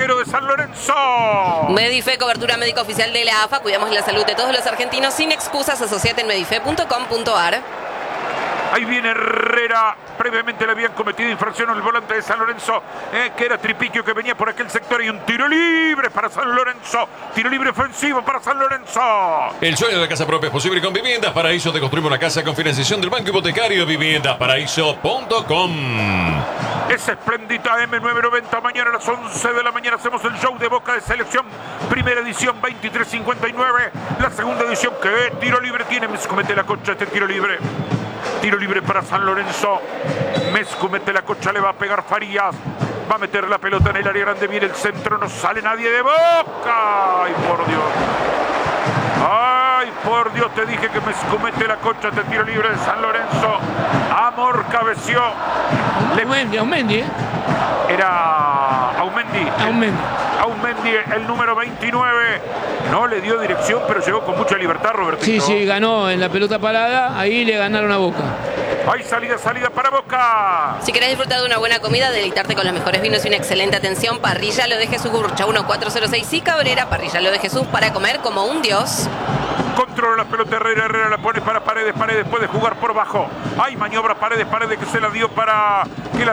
arquero de San Lorenzo. Medife, cobertura médica oficial de la AFA. Cuidamos la salud de todos los argentinos sin excusas. Asociate en medife.com.ar. Ahí viene Herrera. Previamente le habían cometido infracción al volante de San Lorenzo, que era Tripiquio, que venía por aquel sector. Y un tiro libre para San Lorenzo. Tiro libre ofensivo para San Lorenzo. El sueño de casa propia es posible con Viviendas Paraíso. Te construimos una casa con financiación del Banco Hipotecario. Viviendasparaíso.com. Es Esplendita M990. Mañana a las 11 de la mañana hacemos el show de Boca de Selección. Primera edición 23:59. La segunda edición, que tiro libre tiene. Mesco mete la concha este tiro libre. Tiro libre para San Lorenzo. Mesco mete la concha, le va a pegar Farías. Va a meter la pelota en el área grande. Viene el centro, no sale nadie de Boca. ¡Ay, por Dios! ¡Ay, por Dios! Te dije que Mesco mete la concha este tiro libre de San Lorenzo. Amor cabeció. Aumendi, ¿eh? Era Aumendi. Aumendi, el número 29. No le dio dirección, pero llegó con mucha libertad, Robertito. Sí, ganó en la pelota parada. Ahí le ganaron a Boca. Hay salida para Boca. Si querés disfrutar de una buena comida, deleitarte con los mejores vinos y una excelente atención, Parrilla Lo de Jesús, Gurrucha 1406 y Cabrera. Parrilla Lo de Jesús, para comer como un dios. Controla la pelota Herrera la pone para Paredes puede jugar por bajo. Hay maniobra Paredes que se la dio para que la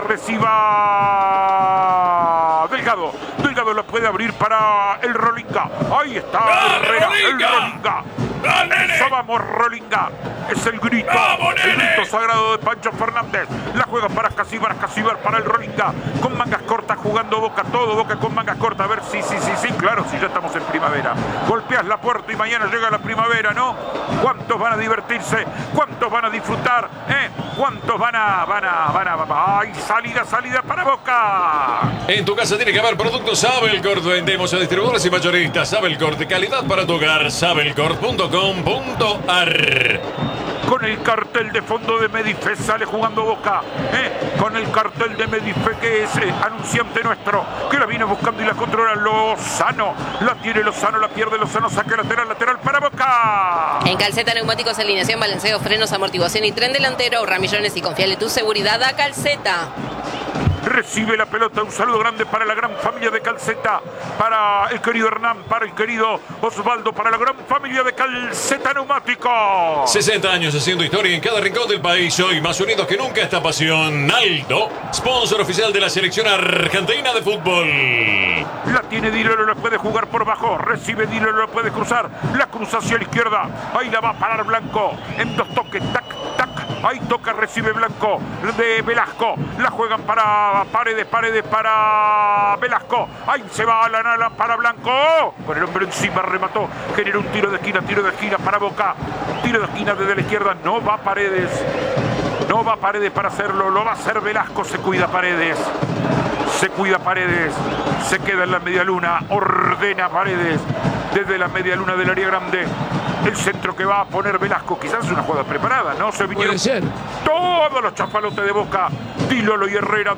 reciba Delgado la puede abrir para el Rolinga. Ahí está Herrera, el Rolinga. Eso, vamos, Rolinga. Es el grito. El grito sagrado de Pancho Fernández. La juega para Casíbar para el Rolinga. Con mangas cortas jugando Boca. Todo Boca con mangas cortas. A ver, sí, claro, si ya estamos en primavera. Golpeas la puerta y mañana llega la primavera, ¿no? ¿Cuántos van a divertirse? ¿Cuántos van a disfrutar? ¿Cuántos van a... ¡Ay, salida para Boca! En tu casa tiene que haber productos Sabelcord. Vendemos a distribuidores y mayoristas. Sabelcord, de calidad para tu hogar. Sabelcord.com.ar. Con el cartel de fondo de Medife sale jugando Boca. Con el cartel de Medife, que es anunciante nuestro, que la viene buscando y la controla Lozano. La tiene Lozano, la pierde Lozano, saque lateral para Boca. En Calceta, neumáticos, alineación, balanceo, frenos, amortiguación y tren delantero. Ahorra millones y confiale tu seguridad a Calceta. Recibe la pelota, un saludo grande para la gran familia de Calceta, para el querido Hernán, para el querido Osvaldo, para la gran familia de Calceta Neumáticos. 60 años haciendo historia en cada rincón del país, hoy más unidos que nunca esta pasión. Aldo, sponsor oficial de la selección argentina de fútbol. La tiene Dilolo, la puede jugar por bajo, recibe Dilolo, la puede cruzar, la cruza hacia la izquierda, ahí la va a parar Blanco, en dos toques, tac, ahí toca, recibe Blanco de Velasco, la juegan para Paredes para Velasco, ahí se va a la nala para Blanco, con el hombre encima remató, genera un tiro de esquina para Boca, tiro de esquina desde la izquierda, no va Paredes para hacerlo, lo va a hacer Velasco, se cuida Paredes, se queda en la media luna, ordena Paredes desde la media luna del área grande. El centro que va a poner Velasco, quizás es una jugada preparada, ¿no? Se vinieron todos los chafalotes de Boca. Dilolo y Herrera.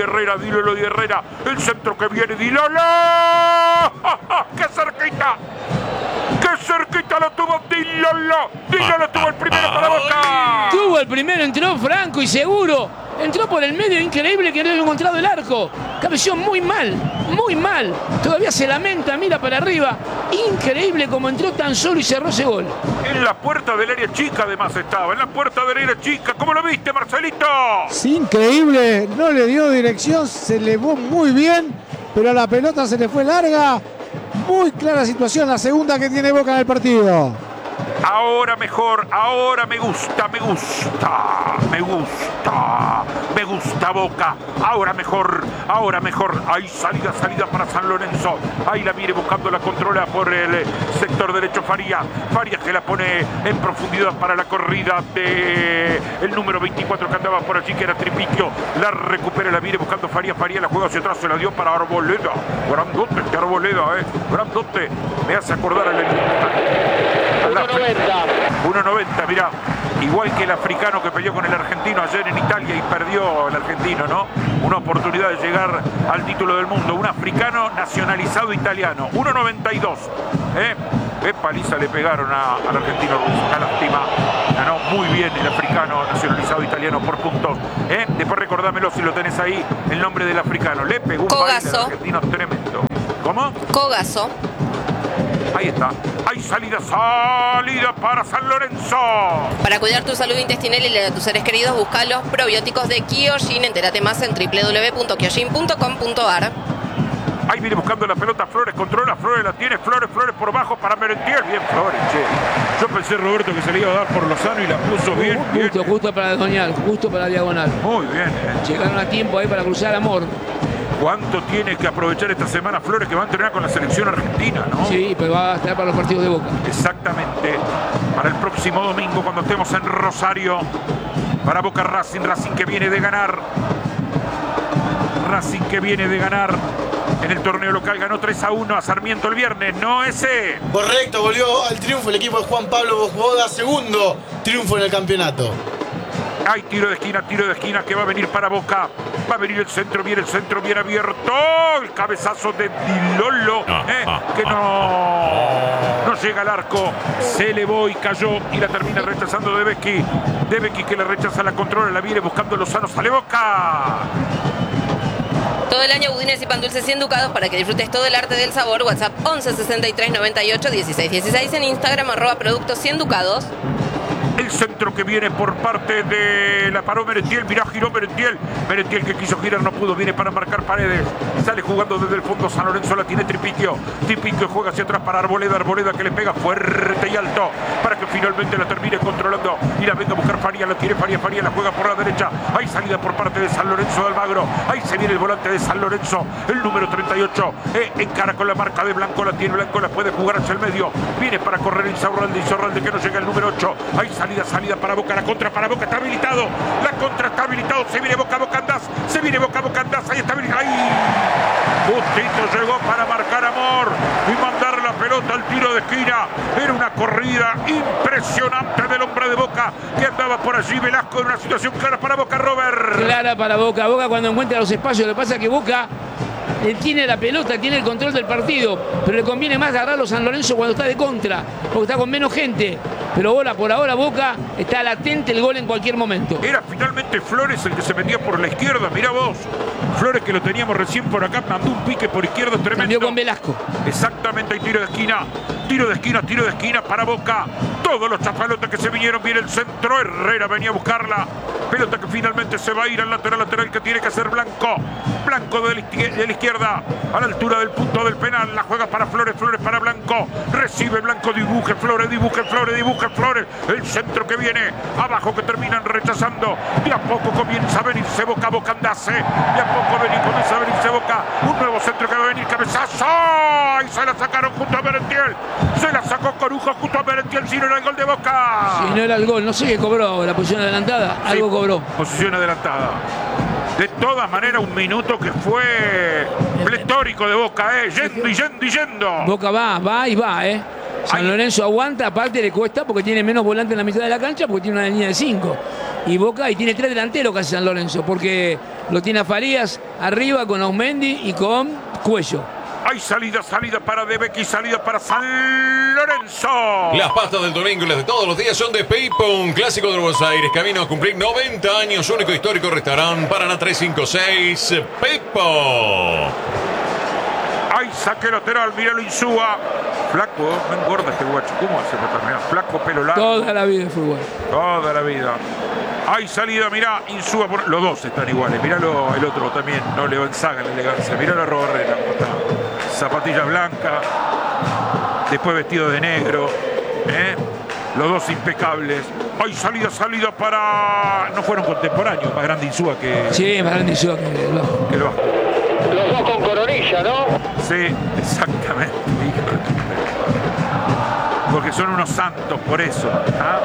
El centro que viene, Dilolo. ¡Qué cerquita! ¡Qué cerquita lo tuvo Dilolo! Dilolo tuvo el primero para Boca. Tuvo el primero, entró franco y seguro. Entró por el medio, increíble que no haya encontrado el arco. Cabeció muy mal. Todavía se lamenta, mira para arriba. Increíble como entró tan solo y cerró ese gol. En la puerta del área chica además estaba. En la puerta del área chica. ¿Cómo lo viste, Marcelito? Sí, increíble. No le dio dirección, se elevó muy bien, pero la pelota se le fue larga. Muy clara situación, la segunda que tiene Boca en el partido. Ahora mejor, ahora me gusta Boca, ahora mejor, hay salida para San Lorenzo, ahí la viene buscando, la controla por el sector derecho Farías que la pone en profundidad para la corrida de el número 24 que andaba por allí, que era Tripiquio, la recupera, la viene buscando Farías, la juega hacia atrás, se la dio para Arboleda, grandote este Arboleda, grandote, me hace acordar al 1.90, mirá, igual que el africano que peleó con el argentino ayer en Italia y perdió el argentino, ¿no? Una oportunidad de llegar al título del mundo, un africano nacionalizado italiano, 1.92, qué paliza le pegaron al argentino ruso, una lástima, ganó muy bien el africano nacionalizado italiano por puntos, después recordámelo si lo tenés ahí, el nombre del africano, le pegó un baile al argentino tremendo. ¿Cómo? Cogazo. Ahí está. Hay salida para San Lorenzo. Para cuidar tu salud intestinal y la de tus seres queridos, busca los probióticos de Kyojin. Entérate más en www.kyojin.com.ar. Ahí viene buscando la pelota Flores, controla, Flores la tiene, Flores por bajo para Merentiel. Bien Flores, che. Yo pensé, Roberto, que se le iba a dar por Lozano y la puso bien. Justo para Doñal, justo para diagonal. Muy bien, Llegaron a tiempo ahí para cruzar Amor. ¿Cuánto tiene que aprovechar esta semana Flores, que va a entrenar con la selección argentina, no? Sí, pues va a estar para los partidos de Boca. Exactamente. Para el próximo domingo, cuando estemos en Rosario. Para Boca Racing que viene de ganar. Racing que viene de ganar. En el torneo local ganó 3-1 a Sarmiento el viernes, ¿no ese? Correcto, volvió al triunfo el equipo de Juan Pablo Boada, segundo triunfo en el campeonato. Hay tiro de esquina que va a venir para Boca. Va a venir el centro, viene abierto. El cabezazo de Dilolo, que no llega al arco. Se elevó y cayó y la termina rechazando De Becchi. De Becchi que le rechaza, la controla, la viene buscando Lozano, sale Boca. Todo el año budines y pan dulces 100 ducados para que disfrutes todo el arte del sabor. WhatsApp 11 63 98 16 16. En Instagram @productos 100 ducados. El centro que viene por parte de la paró Merentiel. Mirá, giró Merentiel. Merentiel que quiso girar, no pudo. Viene para marcar Paredes. Sale jugando desde el fondo. San Lorenzo la tiene Tripiquio. Tripiquio juega hacia atrás para Arboleda. Arboleda que le pega fuerte y alto para que finalmente la termine controlando. Y la venga a buscar Faría. La tiene Faría. Faría la juega por la derecha. Hay salida por parte de San Lorenzo de Almagro. Ahí se viene el volante de San Lorenzo. El número 38. Encara con la marca de Blanco. La tiene Blanco. La puede jugar hacia el medio. Viene para correr Insaurralde. Insaurralde que no llega el número 8. Ahí salida para Boca, la contra para Boca, está habilitado, la contra está habilitado, se viene Boca Andás, ahí está habilitado, ahí justito llegó para marcar Amor y mandar la pelota al tiro de esquina. Era una corrida impresionante del hombre de Boca que andaba por allí. Velasco en una situación clara para Boca, Robert. Clara para Boca, Boca cuando encuentra los espacios, lo que pasa es que Boca tiene la pelota, tiene el control del partido, pero le conviene más agarrarlo a San Lorenzo cuando está de contra, porque está con menos gente. Pero por ahora Boca está latente el gol en cualquier momento. Era finalmente Flores el que se metía por la izquierda, mirá vos. Flores, que lo teníamos recién por acá, mandó un pique por izquierda tremendo. Cambió con Velasco. Exactamente, hay tiro de esquina para Boca. Todos los chapalotes que se vinieron, viene el centro. Herrera venía a buscarla. Pelota que finalmente se va a ir al lateral que tiene que hacer Blanco. Blanco de la izquierda, a la altura del punto del penal. La juega para Flores, Flores para Blanco. Recibe Blanco, dibuje Flores. El centro que viene abajo, que terminan rechazando. De a poco comienza a venirse Boca Andás. De a poco comienza a venirse Boca. Un nuevo centro que va a venir, cabezazo. Y se la sacaron junto a Merentiel. Se la sacó Corujo junto a Merentiel. Si no era el gol de Boca. Si no era el gol, no sé qué cobró la posición adelantada. Algo cobró. Posición adelantada. De todas maneras, un minuto que fue pletórico de Boca, yendo. Boca va. San Lorenzo aguanta, aparte le cuesta porque tiene menos volante en la mitad de la cancha, porque tiene una línea de 5. Y Boca tiene 3 delanteros casi San Lorenzo, porque lo tiene a Farías arriba con Aumendi y con Cuello. Hay salida para De Becchi, salida para San Lorenzo. Las pastas del domingo y las de todos los días son de Peipo, un clásico de Buenos Aires. Camino a cumplir 90 años, único histórico restaurante Paraná 356, Peipo. Hay saque lateral, míralo Insúa. Flaco, no engorda este guacho. ¿Cómo hace para terminar? Flaco, pelo largo. Toda la vida de fútbol. Toda la vida. Hay salida, mirá, Insúa. Los dos están iguales. Míralo el otro también. No le ensaga la elegancia. Míralo a Robarrena cómo está. Zapatilla blanca. Después vestido de negro. Los dos impecables. Hay salida para... No fueron contemporáneos. Más grande Insúa que... Sí, más grande Insúa que el Vasco. Los dos con coronilla, ¿no? Sí, exactamente. Porque son unos santos, por eso. ¿Ah?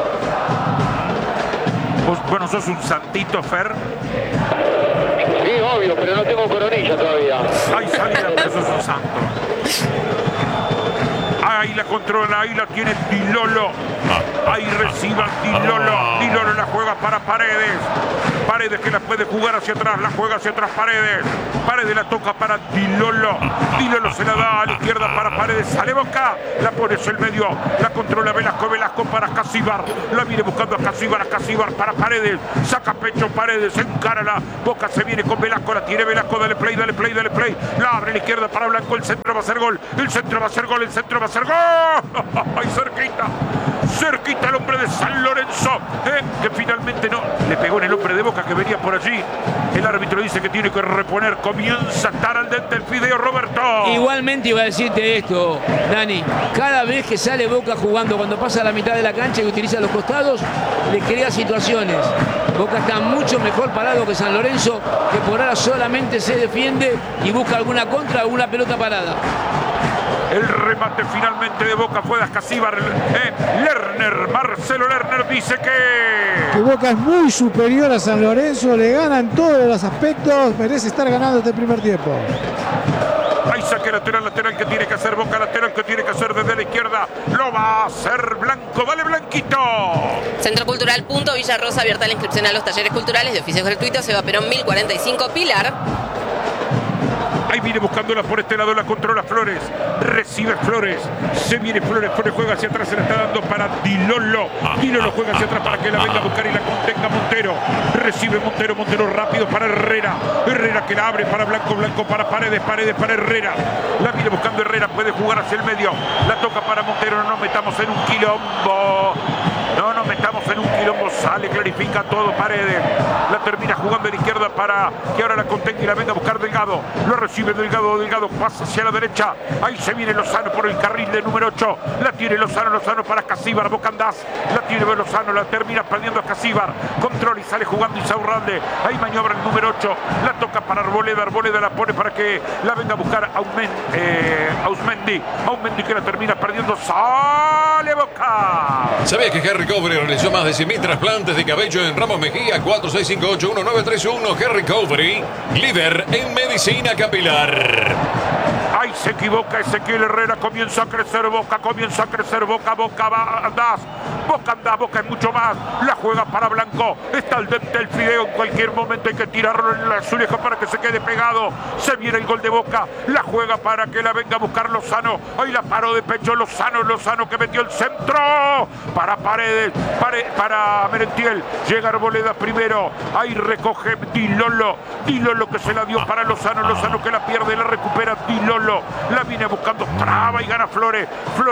Vos sos un santito, Fer. Sí, obvio, pero no tengo coronilla todavía. Hay salida, pero sos un santo. Ahí la controla, ahí la tiene Di Lollo. Ahí reciba Di Lollo. Di Lollo la juega para Paredes. Paredes que la puede jugar hacia atrás, la juega hacia atrás Paredes. Paredes la toca para Di Lollo. Di Lollo se la da a la izquierda para Paredes. Sale Boca, la pone hacia el medio. La controla Velasco, Velasco para Casíbar. La viene buscando a Casíbar para Paredes. Saca pecho Paredes, encárala. Boca se viene con Velasco, la tiene Velasco. Dale play, dale play, dale play. La abre a la izquierda para Blanco. El centro va a ser gol. El centro va a ser gol. El centro va a ser gol. ¡Ay, cerquita! Cerquita el hombre de San Lorenzo, que finalmente no le pegó en el hombre de Boca que venía por allí. El árbitro dice que tiene que reponer. Comienza a estar al dente el fideo, Roberto. Igualmente iba a decirte esto, Dani. Cada vez que sale Boca jugando, cuando pasa la mitad de la cancha y utiliza los costados, le crea situaciones. Boca está mucho mejor parado que San Lorenzo, que por ahora solamente se defiende y busca alguna contra, alguna pelota parada. El remate finalmente de Boca fue de Ascasíbar. Lerner, Marcelo Lerner dice que Boca es muy superior a San Lorenzo, le gana en todos los aspectos, merece estar ganando este primer tiempo. Hay saque lateral que tiene que hacer Boca, lateral que tiene que hacer desde la izquierda. Lo va a hacer Blanco, dale Blanquito. Centro Cultural Punto Villa Rosa, abierta la inscripción a los talleres culturales de oficios gratuitos. Seba Perón 1045 Pilar. Ahí viene buscándola por este lado, la controla Flores. Recibe Flores. Se viene Flores, Flores juega hacia atrás, se la está dando para Di Lollo. Di Lollo juega hacia atrás para que la venga a buscar y la contenga Montero. Recibe Montero, Montero rápido para Herrera. Herrera que la abre para Blanco, Blanco para Paredes, Paredes para Herrera. La viene buscando Herrera, puede jugar hacia el medio. La toca para Montero, no nos metamos en un quilombo. No nos metamos en un quilombo, sale, clarifica todo Paredes. La termina jugando a la izquierda para que ahora la contenga y la venga a buscar Delgado. Lo recibe Delgado, Delgado pasa hacia la derecha. Ahí se viene Lozano por el carril de número 8. La tiene Lozano, Lozano para Casíbar, Bocandás. La tiene Lozano, la termina perdiendo a Casíbar. Control y sale jugando Insaurralde. Ahí maniobra el número 8. La toca para Arboleda, Arboleda la pone para que la venga a buscar Ausmendi. Ausmendi que la termina perdiendo. ¡Sale Boca! ¿Sabía que Harry Recovery realizó más de 100.000 trasplantes de cabello en Ramos Mejía? 46581931. Harry Recovery, líder en medicina capilar. Ahí se equivoca Ezequiel Herrera, comienza a crecer Boca, Boca va andás. Boca anda, Boca es mucho más. La juega para Blanco. Está al dente el fideo. En cualquier momento hay que tirarlo en el azulejo para que se quede pegado. Se viene el gol de Boca. La juega para que la venga a buscar Lozano. Ahí la paró de pecho Lozano. Lozano que metió el centro. Para Paredes. Para Merentiel. Llega Arboleda primero. Ahí recoge Di Lollo. Di Lollo que se la dio para Lozano. Lozano que la pierde. La recupera Di Lollo. La viene buscando. Traba y gana Flores.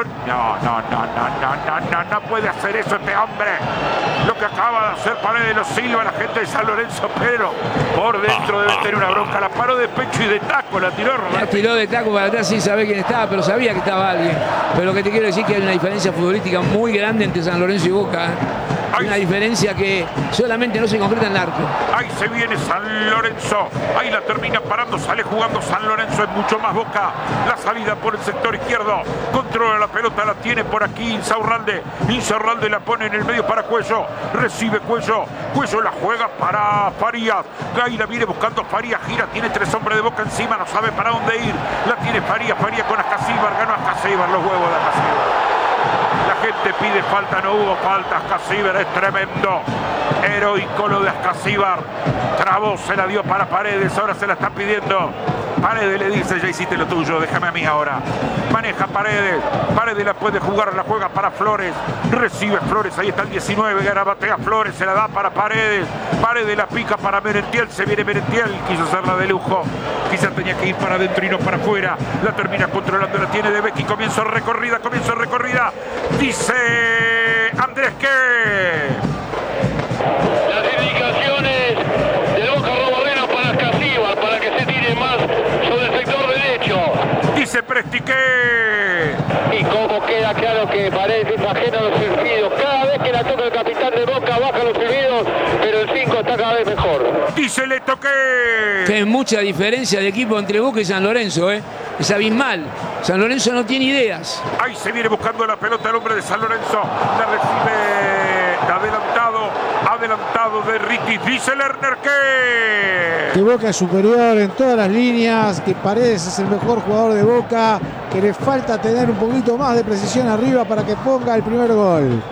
No puede hacer eso este hombre. Lo que acaba de hacer Paredes lo silba la gente de San Lorenzo, pero por dentro debe tener una bronca. La paró de pecho y de taco, la tiró Roberto. La tiró de taco para atrás sin saber quién estaba, pero sabía que estaba alguien. Pero lo que te quiero decir es que hay una diferencia futbolística muy grande entre San Lorenzo y Boca. Una diferencia que solamente no se concreta en el arco. Ahí se viene San Lorenzo. Ahí la termina parando. Sale jugando San Lorenzo. Es mucho más Boca. La salida por el sector izquierdo. Controla la pelota. La tiene por aquí Insaurralde. Insaurralde la pone en el medio para Cuello. Recibe Cuello. Cuello la juega para Farías. Ahí la viene buscando Farías. Gira. Tiene 3 hombres de Boca encima. No sabe para dónde ir. La tiene Farías. Farías con Ascasíbar. Ganó Ascasíbar. Los huevos de Ascasíbar. La gente pide falta, no hubo falta. Ascasíbar es tremendo. Heroico lo de Ascasíbar. Trabó, se la dio para Paredes. Ahora se la está pidiendo. Paredes le dice, ya hiciste lo tuyo, déjame a mí ahora. Maneja Paredes. Paredes la puede jugar, la juega para Flores. Recibe Flores, ahí está el 19. Garabatea Flores, se la da para Paredes. Paredes la pica para Merentiel. Se viene Merentiel. Quiso hacerla de lujo. Quizás tenía que ir para adentro y no para afuera. La termina controlando, la tiene de Becky. Comienza recorrida. Dice Andrés que Las indicaciones de Boca Robodero para Ascasíbar, para que se tire más sobre el sector derecho. dice Presti que Y como queda claro que Paredes es ajeno a los silbidos. Cada vez que la toca el capitán de Boca baja los silbidos, pero el 5 está cada vez mejor. dice Leto que hay mucha diferencia de equipo entre Boca y San Lorenzo, es abismal. San Lorenzo no tiene ideas. ahí se viene buscando la pelota el hombre de San Lorenzo. La recibe adelantado adelantado de Ricky. Dice Lerner que Boca es superior en todas las líneas, que Paredes es el mejor jugador de Boca, que le falta tener un poquito más de precisión arriba para que ponga el primer gol.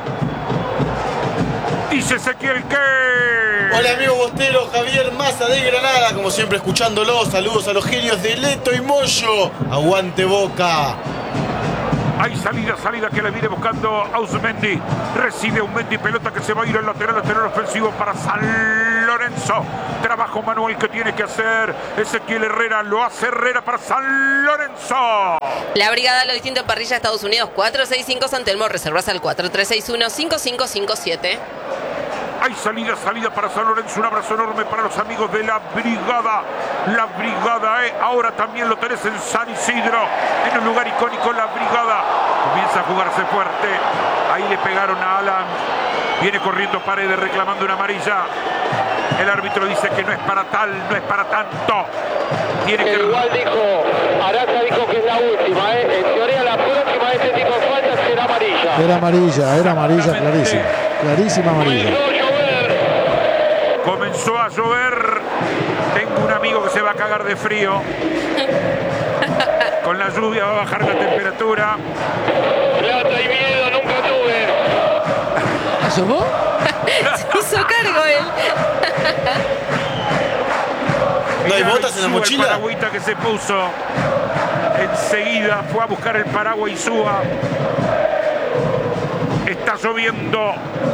dice Ezequiel que... Hola amigo Bostero, Javier Massa de Granada, como siempre escuchándolo. Saludos a los genios de Leto y Moyo. Aguante Boca. Hay salida que la viene buscando Ausmendi. Recibe Ausmendi, pelota que se va a ir al lateral ofensivo para San Lorenzo. Trabajo manual que tiene que hacer Ezequiel Herrera. Lo hace Herrera para San Lorenzo. La brigada Lo Distinto en Parrilla Estados Unidos 465 San Telmo. Reservas al 4361-5557. Hay salida para San Lorenzo. Un abrazo enorme para los amigos de la brigada. La brigada, ahora también lo tenés en San Isidro, en un lugar icónico. La brigada comienza a jugarse fuerte. Ahí le pegaron a Alan. Viene corriendo Paredes reclamando una amarilla. El árbitro dice que no es para tal, no es para tanto. Tiene que... Igual dijo, Araza dijo que es la última, En teoría la próxima de este tipo de faltas será amarilla. Era amarilla, clarísima. Clarísima amarilla. Comenzó a llover. Tengo un amigo que se va a cagar de frío. Con la lluvia va a bajar la temperatura. Plata y miedo nunca tuve. ¿Asomó? Se hizo cargo él. ¿No hay botas en la mochila? El paragüita que se puso. Enseguida fue a buscar el paraguas y suba. Está lloviendo.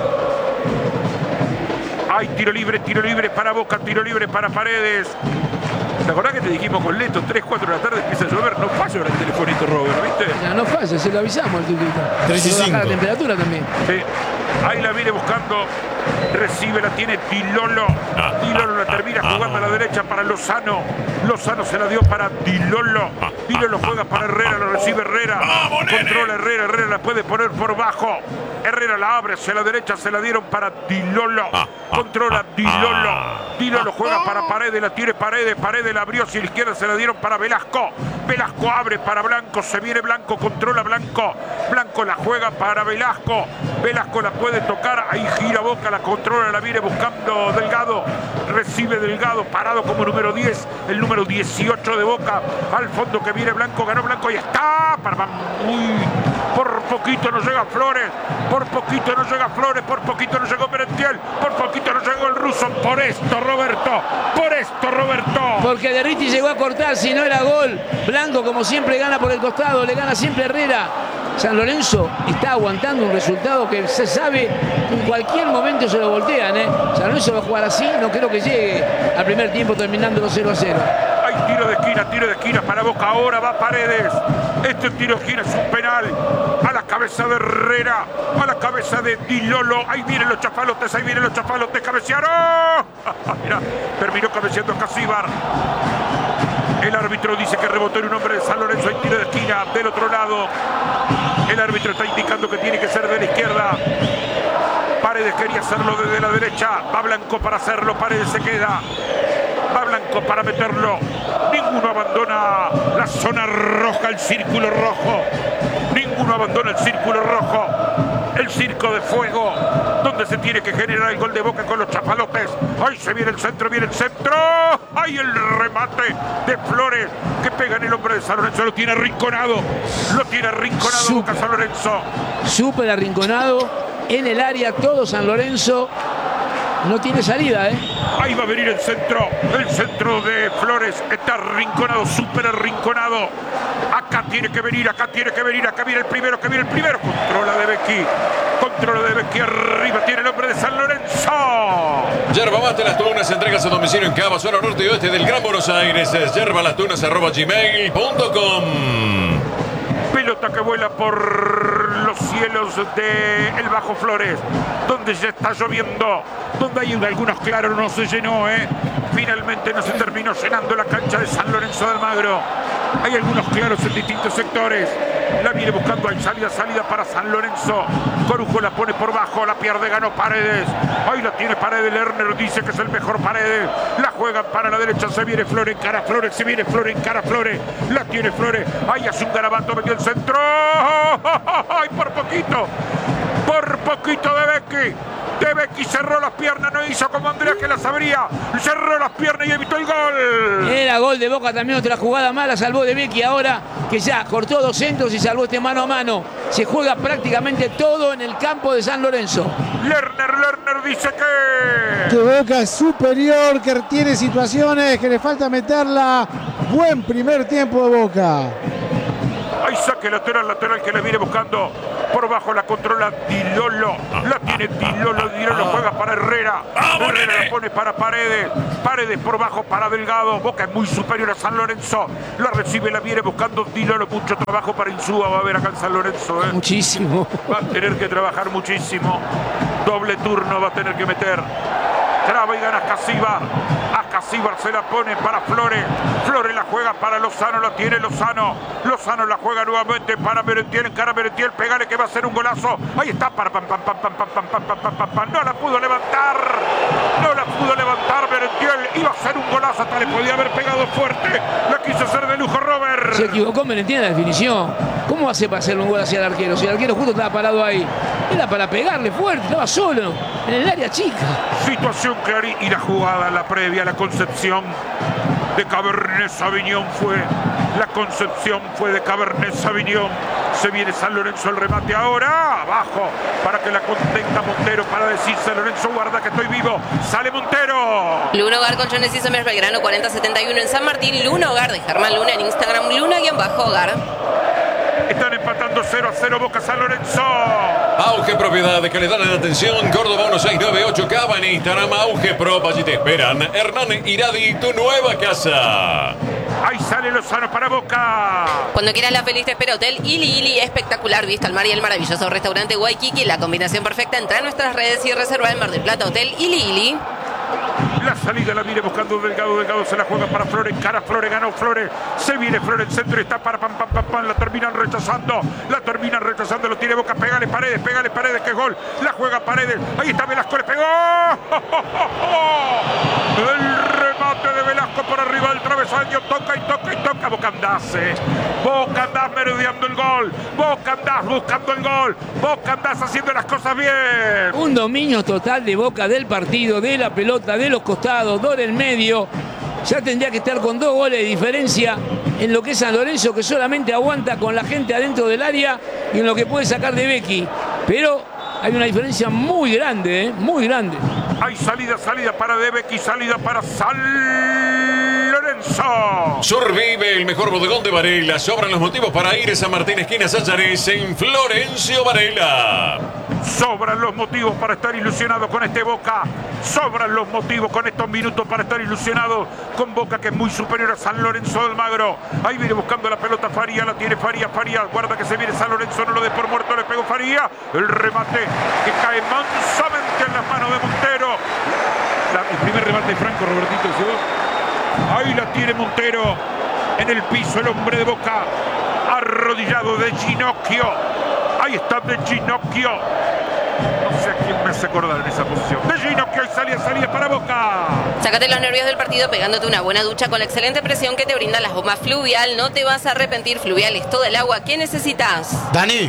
Hay tiro libre para Boca, tiro libre para Paredes. ¿Te acordás que te dijimos con Leto, 3, 4 de la tarde empieza a llover? No falla ahora el telefonito, Robert, ¿viste? Ya no falla, se lo avisamos al titulito. 3 y 5. La temperatura también. Sí. Ahí la viene buscando. Recibe, la tiene Dilolo. Dilolo la termina jugando a la derecha para Lozano. Lozano se la dio para Dilolo. Dilolo juega para Herrera, lo recibe Herrera. Controla Herrera, Herrera la puede poner por bajo. Herrera la abre hacia la derecha, se la dieron para Dilolo. Controla Dilolo. Dilolo juega para Paredes, la tiene Paredes. Paredes la abrió hacia la izquierda, se la dieron para Velasco. Velasco abre para Blanco, se viene Blanco, controla Blanco. Blanco la juega para Velasco. Velasco la puede tocar, ahí gira Boca, la controla, la viene buscando Delgado. Recibe Delgado, parado como número 10, el número 18 de Boca. Al fondo que viene Blanco, ganó Blanco y está. Por poquito no llega Flores, por poquito no llega Flores, por poquito no llegó Merentiel, por poquito no llegó el ruso. Por esto, Roberto. Porque Derriti llegó a cortar, si no era gol. Blanco, como siempre, gana por el costado, le gana siempre Herrera. San Lorenzo está aguantando un resultado que se sabe que en cualquier momento se lo voltean, San Lorenzo va a jugar así, no creo que llegue al primer tiempo terminándolo 0-0. Hay tiro de esquina para Boca, ahora va Paredes. Este tiro de esquina es un penal. A la cabeza de Herrera, a la cabeza de Dilolo. Ahí vienen los chafalotes, cabecearon. Mira, terminó cabeceando Casíbar. El árbitro dice que rebotó en un hombre de San Lorenzo. Hay tiro de esquina del otro lado. El árbitro está indicando que tiene que ser de la izquierda. Paredes quería hacerlo desde la derecha. Va Blanco para hacerlo. Paredes se queda. Va Blanco para meterlo. Ninguno abandona la zona roja, el círculo rojo. Ninguno abandona el círculo rojo. El circo de fuego, donde se tiene que generar el gol de Boca con los chafalotes. ¡Ay, se viene el centro! ¡Ay, el remate de Flores! Que pega en el hombre de San Lorenzo. Lo tiene arrinconado Boca San Lorenzo. Súper arrinconado en el área, todo San Lorenzo. No tiene salida, Ahí va a venir el centro de Flores. Está arrinconado, súper arrinconado. Acá tiene que venir, acá viene el primero. Controla de Becchi, arriba tiene el hombre de San Lorenzo. Yerba Mate Las Tunas, entregas a domicilio en Cava, zona norte y oeste del Gran Buenos Aires. yerbalastunas@gmail.com. Pelota que vuela por los cielos del Bajo Flores, donde ya está lloviendo, donde hay algunos claros, no se llenó, Finalmente no se terminó llenando la cancha de San Lorenzo de Almagro. Hay algunos claros en distintos sectores. La viene buscando, hay salida para San Lorenzo. Corujo la pone por bajo, la pierde, ganó Paredes. Ahí la tiene Paredes, Lerner dice que es el mejor Paredes. La juegan para la derecha, se viene Flores, encara Flores, se viene Flores, encara Flores. La tiene Flores, ahí hace un garabato, metió el centro. ¡Ay, por poquito de Becchi! De Becky, cerró las piernas, no hizo como Andrea que las abría. Cerró las piernas y evitó el gol. Era gol de Boca también, otra jugada mala, salvó de Becky ahora, que ya cortó 2 centros y salvó este mano a mano. Se juega prácticamente todo en el campo de San Lorenzo. Lerner dice que Boca es superior, que tiene situaciones, que le falta meterla. Buen primer tiempo de Boca. Hay saque lateral que le viene buscando. Por bajo la controla Dilolo. La tiene Dilolo juega para Herrera. Herrera la pone para Paredes. Paredes por bajo para Delgado. Boca es muy superior a San Lorenzo. La recibe, la viene buscando Dilolo. Mucho trabajo para Insúa va a haber acá en San Lorenzo. Muchísimo. Va a tener que trabajar muchísimo. Doble turno va a tener que meter. Traba y gana Ascasíbar. Ascasíbar se la pone para Flores. Flores la juega para Lozano, la tiene Lozano. Lozano la juega nuevamente para Merentiel. Encara Merentiel, pegale que va a ser un golazo. Ahí está, para no la pudo levantar. No la pudo levantar Merentiel. Iba a ser un golazo, hasta le podía haber pegado fuerte. La quiso hacer de lujo Robert. Se equivocó Merentiel en la definición. ¿Cómo hace para hacerle un gol hacia el arquero? Si el arquero justo estaba parado ahí. Era para pegarle fuerte, estaba solo en el área chica. Situación clara y la jugada, la previa, la concepción de Cabernet Sauvignon fue. La concepción fue de Cabernet Sauvignon. Se viene San Lorenzo el remate ahora. Abajo para que la contenga Montero para decir San Lorenzo, guarda que estoy vivo. Sale Montero. Luna Hogar, Colchones y Somers Belgrano 4071 en San Martín. Luna Hogar de Germán Luna en Instagram. Luna-Hogar. Están empatando 0-0 Boca San Lorenzo. Auge Propiedad de calidad en atención. Córdoba 1698 Cava en Instagram. Auge Prop, allí te esperan. Hernán Iradi, tu nueva casa. Ahí sale Lozano para Boca. Cuando quieras la feliz te espera Hotel Ili Ili. Espectacular vista al mar y el maravilloso restaurante Waikiki. La combinación perfecta. Entra a nuestras redes y reserva en Mar del Plata. Hotel Ili Ili. La salida la viene buscando Delgado. Delgado se la juega para Flores. Cara Flores, ganó Flores. Se viene Flores, el centro está para pam. La terminan rechazando. Lo tiene Boca. Pégale Paredes, que es gol. La juega Paredes. Ahí está Velasco, le pegó. El remate de Velasco por arriba del travesaño. Toca. Boca andás merodeando el gol. Boca andás buscando el gol. Boca andás haciendo las cosas bien. Un dominio total de Boca del partido, de la pelota, de los costados, dos en el medio. Ya tendría que estar con 2 goles de diferencia en lo que es San Lorenzo, que solamente aguanta con la gente adentro del área y en lo que puede sacar de Becky. Pero hay una diferencia muy grande, muy grande. Hay salida para De Becky, salida para San Lorenzo. Survive, el mejor bodegón de Varela. Sobran los motivos para ir a San Martín, esquina Sallares, en Florencio Varela. Sobran los motivos para estar ilusionado con este Boca. Sobran los motivos con estos minutos para estar ilusionado con Boca, que es muy superior a San Lorenzo de Almagro. Ahí viene buscando la pelota Faría, la tiene Faría. Guarda que se viene San Lorenzo, no lo dé por muerto, le pegó Faría. El remate que cae mansamente en las manos de Montero. El primer remate de Franco, Robertito, ¿sí? Ahí la tiene Montero. En el piso el hombre de Boca. Arrodillado de Ginocchio. Ahí está de Ginocchio. No sé a quién me hace acordar en esa posición. De Ginocchio y salía para Boca. Sácate los nervios del partido pegándote una buena ducha con la excelente presión que te brindan las bombas Fluvial. No te vas a arrepentir. Fluvial es todo el agua que necesitas. Dani.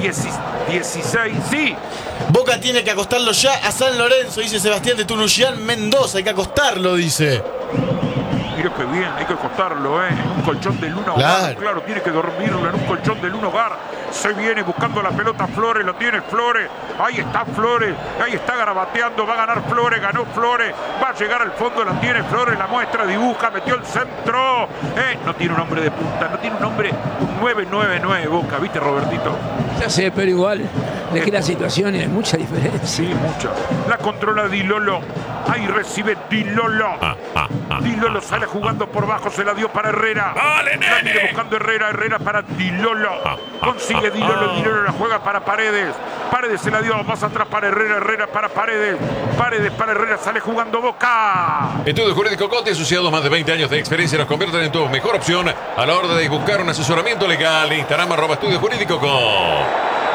16, sí. Boca tiene que acostarlo ya a San Lorenzo, dice Sebastián de Tunuyán Mendoza. Hay que acostarlo, dice. Mira que bien, hay que acostarlo, en un colchón de Luna Claro. Hogar. Claro, tiene que dormirlo en un colchón de Luna Hogar. Se viene buscando la pelota Flores, lo tiene Flores. Ahí está Flores, ahí está garabateando, va a ganar Flores, ganó Flores. Va a llegar al fondo, la tiene Flores, la muestra, dibuja, metió el centro. No tiene un hombre de punta, no tiene un hombre, un 9-9-9 Boca, ¿viste, Robertito? Ya sé, pero igual, es que la situación hay mucha diferencia. Sí, mucha. La controla Dilolo. Ahí recibe Dilolo. Dilolo sale jugando por bajo, se la dio para Herrera. ¡Dale, nene! La viene buscando Herrera para Dilolo. Consigue Dilolo la juega para Paredes. Paredes se la dio más atrás para Herrera para Paredes. Paredes para Herrera, sale jugando Boca. Estudio Jurídico Cote, asociados más de 20 años de experiencia, nos convierten en tu mejor opción a la hora de buscar un asesoramiento legal. Instagram @Estudio Jurídico Co.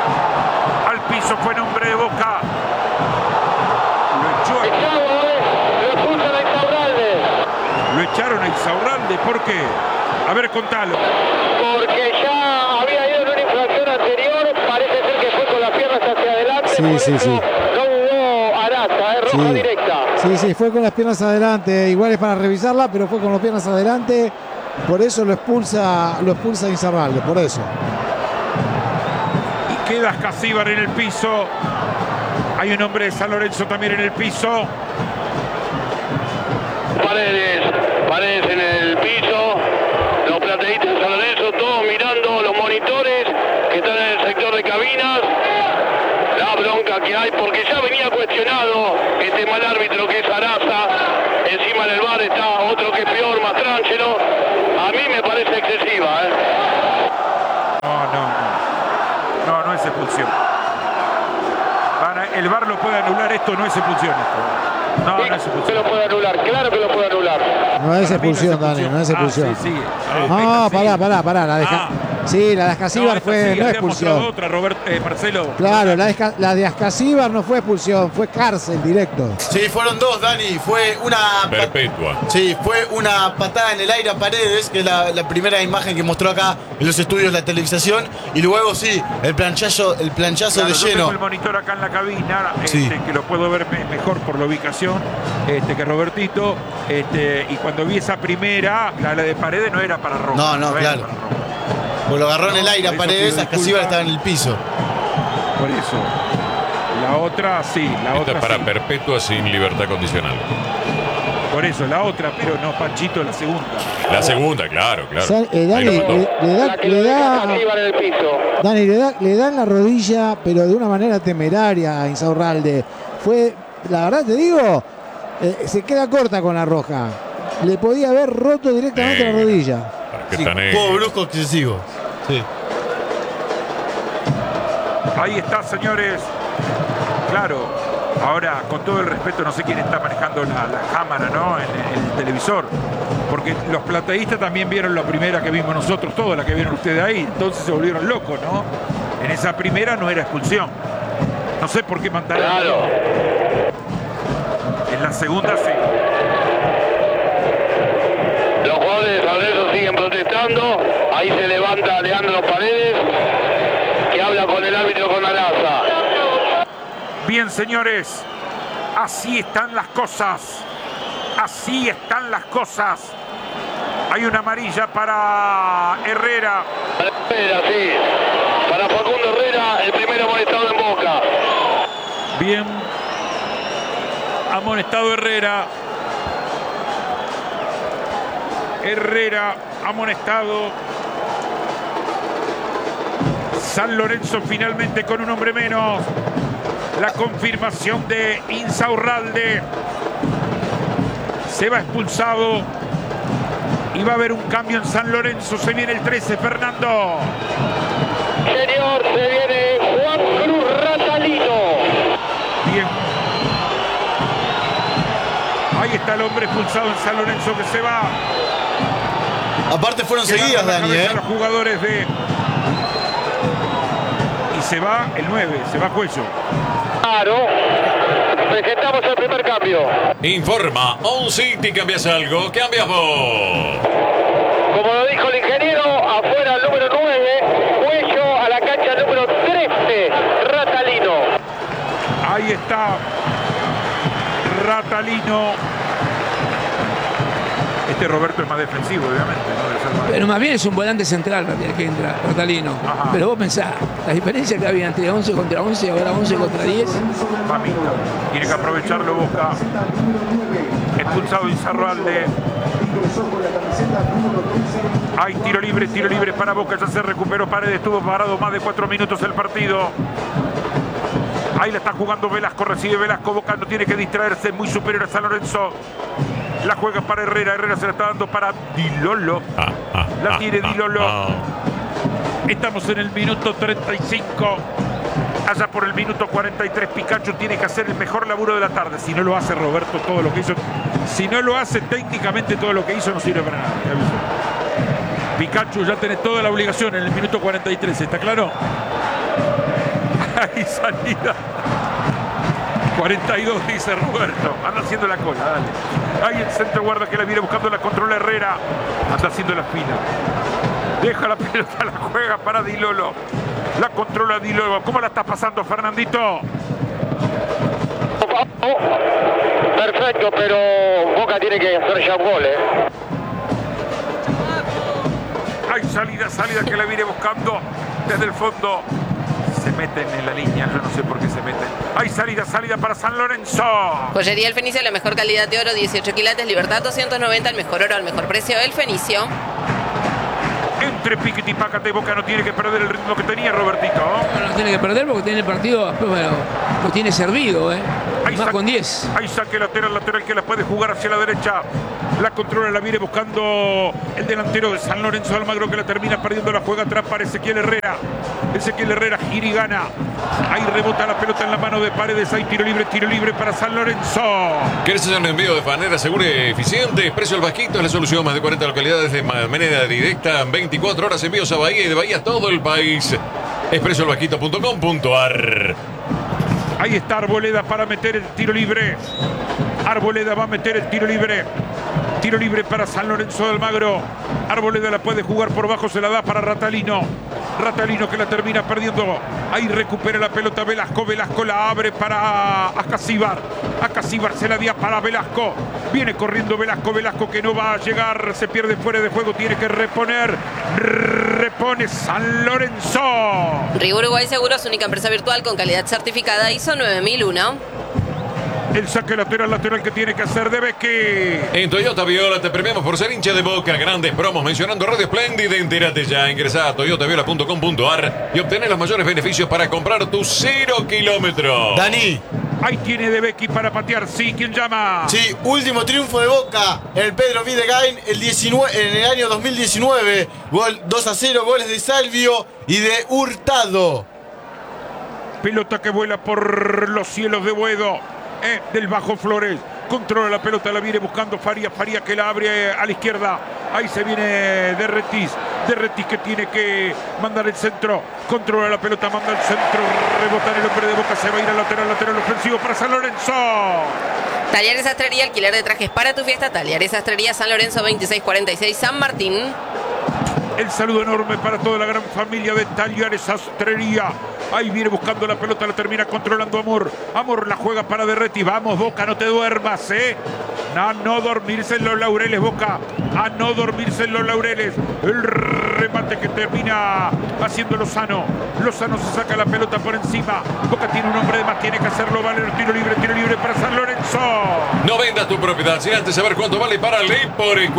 Al piso fue nombre de Boca. Lo echaron a Insaurralde. ¿Por qué? A ver, contalo. Porque ya había ido en una infracción anterior, parece ser que fue con las piernas hacia adelante. Sí, por sí, eso sí. No hubo roja directa. Sí, fue con las piernas adelante. Igual es para revisarla, pero fue con las piernas adelante. Por eso lo expulsa Insaurralde, por eso. Y queda Escasíbar en el piso. Hay un hombre de San Lorenzo también en el piso. Paredes en el piso. Los plateístas de San Lorenzo, todos mirando los monitores que están en el sector de cabinas. La bronca que hay, porque ya venía cuestionado este mal árbitro que es Araza. Encima del VAR está otro que es peor, Mastrangelo. A mí me parece excesiva, ¿eh? No es expulsión. El VAR lo puede anular, esto no es expulsión. No es expulsión. Que lo puede anular, claro que lo puede anular. No es expulsión, Dani, no es expulsión. Sí. No, pará. La de Escasíbar fue, no es expulsión. Otra, Marcelo. Claro, la de Escasíbar no fue expulsión, fue cárcel directo. Sí, fueron dos, Dani. Fue una perpetua. Sí, fue una patada en el aire a Paredes, que es la primera imagen que mostró acá en los estudios de la televisación. Y luego sí, el planchazo de lleno. Yo tengo el monitor acá en la cabina, que lo puedo ver mejor por la ubicación que Robertito. Y cuando vi esa primera, la de Paredes no era para roja. No, claro. Pues lo agarró en el aire a Paredes, Escasíbar estaba en el piso. Por eso. La otra sí, Esta es para sí. perpetua sin libertad condicional. Por eso, la otra, pero no, Panchito, la segunda. La segunda, claro. O sea, Dani, le da en la rodilla, pero de una manera temeraria a Insaurralde. La verdad te digo, se queda corta con la roja. Le podía haber roto directamente la rodilla. Sí, poco brusco excesivo. Sí. Ahí está, señores. Claro, ahora, con todo el respeto, no sé quién está manejando la cámara, ¿no? En el televisor. Porque los plateístas también vieron la primera que vimos nosotros, toda la que vieron ustedes ahí. Entonces se volvieron locos, ¿no? En esa primera no era expulsión. No sé por qué mandaron. Claro. En la segunda sí. Los jugadores de San Lorenzo siguen protestando. Ahí se levanta Leandro Paredes, que habla con el árbitro, con Araza. Bien, señores. Así están las cosas. Así están las cosas. Hay una amarilla para Herrera. Herrera, sí. Para Facundo Herrera, el primero amonestado en Boca. Bien. Amonestado Herrera. Herrera amonestado. San Lorenzo finalmente con un hombre menos. La confirmación de Insaurralde. Se va expulsado. Y va a haber un cambio en San Lorenzo. Se viene el 13, Fernando. Señor, se viene Juan Cruz Ratalino. Bien. Ahí está el hombre expulsado en San Lorenzo que se va. Aparte fueron seguidas, Dani, Los jugadores de... Y se va el 9, se va Cuello. Claro. Presentamos el primer cambio. Informa, On City, ¿cambias algo? ¿Cambias vos? Como lo dijo el ingeniero, afuera el número 9, Cuello a la cancha número 13, Ratalino. Ahí está Ratalino. Roberto es más defensivo, obviamente, ¿no? Debe ser más Pero más bien es un volante central el que entra, Ratalino. Ajá. Pero vos pensás, la diferencia que había entre 11 contra 11, ahora 11 contra 10. Mamita. Tiene que aprovecharlo Boca. Expulsado Insaurralde. Hay tiro libre para Boca. Ya se recuperó Paredes. Estuvo parado más de 4 minutos el partido. Ahí la está jugando Velasco. Recibe Velasco. Boca no tiene que distraerse. Muy superior a San Lorenzo. La juega para Herrera. Herrera se la está dando para Dilolo. La tiene Dilolo. Estamos en el minuto 35. Allá por el minuto 43, Pikachu tiene que hacer el mejor laburo de la tarde. Si no lo hace Roberto, todo lo que hizo. Si no lo hace técnicamente, todo lo que hizo no sirve para nada. Pikachu ya tenés toda la obligación en el minuto 43. ¿Está claro? Ahí salida. 42 dice Roberto. Anda haciendo la cola, dale. Ahí el centro guarda que la viene buscando, la controla Herrera. Anda haciendo la fila. Deja la pelota, la juega para Dilolo. La controla Dilolo. ¿Cómo la está pasando, Fernandito? Por Perfecto, pero Boca tiene que hacer ya un gol, Hay salida que la viene buscando desde el fondo. Se meten en la línea, yo no sé por qué se meten. Hay salida para San Lorenzo. Joyería El Fenicio, la mejor calidad de oro, 18 quilates, Libertad 290, el mejor oro al mejor precio, El Fenicio. Entre Piquete y Pácate, Boca no tiene que perder el ritmo que tenía, Robertito. No tiene que perder porque tiene el partido, bueno, lo tiene servido, más con 10. Hay saque lateral que la puede jugar hacia la derecha. La controla, la viene buscando el delantero de San Lorenzo Almagro, que la termina perdiendo, la juega atrás para Ezequiel Herrera. Ezequiel Herrera gira y gana. Ahí rebota la pelota en la mano de Paredes. Hay tiro libre para San Lorenzo. ¿Querés hacer un envío de manera segura y eficiente? Expreso El Vasquito es la solución. Más de 40 localidades de manera directa. 24 horas envíos a Bahía y de Bahía a todo el país. expresoelvasquito.com.ar. Ahí está Arboleda para meter el tiro libre. Arboleda va a meter el tiro libre. Tiro libre para San Lorenzo de Almagro. Arboleda la puede jugar por bajo, se la da para Ratalino. Ratalino que la termina perdiendo. Ahí recupera la pelota Velasco. Velasco la abre para Acasíbar. Acasíbar se la dio para Velasco. Viene corriendo Velasco. Velasco que no va a llegar. Se pierde fuera de juego. Tiene que reponer. Repone San Lorenzo. Río Uruguay Seguros, única empresa virtual con calidad certificada ISO 9001. El saque lateral que tiene que hacer de Becky. En Toyota Viola te premiamos por ser hincha de Boca. Grandes promos mencionando Radio Espléndida. Entérate ya. Ingresá a toyotaviola.com.ar y obtener los mayores beneficios para comprar tu 0 kilómetros. Dani. Ahí tiene de Becky para patear. Sí, ¿quién llama? Sí, último triunfo de Boca. El Pedro Videgain en el año 2019. Gol 2-0, goles de Salvio y de Hurtado. Pelota que vuela por los cielos de Boedo. Del Bajo Flores. Controla la pelota, la viene buscando Farías. Farías que la abre a la izquierda. Ahí se viene Derretis. Derretis que tiene que mandar el centro. Controla la pelota, manda el centro. Rebota en el hombre de Boca. Se va a ir al lateral ofensivo para San Lorenzo. Talleres Sastrería, alquiler de trajes para tu fiesta. Talleres Sastrería, San Lorenzo 2646, San Martín. El saludo enorme para toda la gran familia de Talleres Sastrería. Ahí viene buscando la pelota, la termina controlando Amor. Amor la juega para Derretis. Vamos, Boca, no te duermas, A no dormirse en los laureles, Boca. A no dormirse en los laureles. El remate que termina haciendo Lozano. Lozano se saca la pelota por encima. Boca tiene un hombre de más, tiene que hacerlo valer. Tiro libre para San Lorenzo. No vendas tu propiedad sin antes saber cuánto vale para Lepore.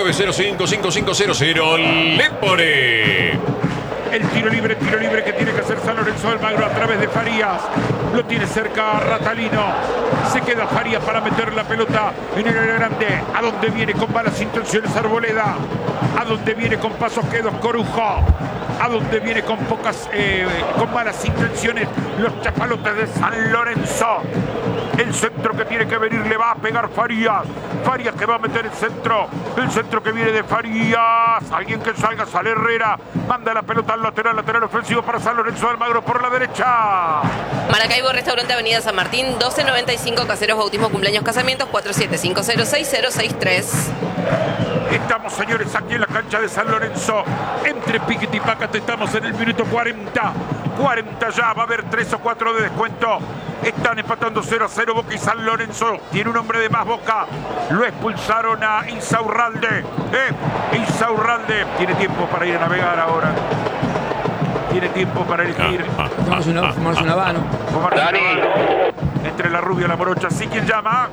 4905-5500. Lepore. El tiro libre que tiene que hacer San Lorenzo Almagro a través de Farías. Lo tiene cerca Ratalino. Se queda Farías para meter la pelota en el área grande. ¿A dónde viene con malas intenciones Arboleda? ¿A dónde viene con pasos quedos Corujo? ¿A dónde viene con con malas intenciones los chapalotes de San Lorenzo? El centro que tiene que venir le va a pegar Farías. Farías que va a meter el centro. El centro que viene de Farías. Alguien que salga, sale Herrera. Manda la pelota al lateral ofensivo para San Lorenzo de Almagro por la derecha. Maracaibo, Restaurante Avenida San Martín, 1295, caseros, bautismo, cumpleaños, casamientos, 47506063. Estamos, señores, aquí en la cancha de San Lorenzo. Entre Piquete y Pácate estamos en el minuto 40. 40 ya, va a haber 3 o 4 de descuento. Están empatando 0-0 Boca y San Lorenzo. Tiene un hombre de más Boca. Lo expulsaron a Insaurralde. Insaurralde tiene tiempo para ir a navegar ahora. Tiene tiempo para elegir. Fumarse un habano. Entre la rubia y la morocha. ¿Sí quién llama?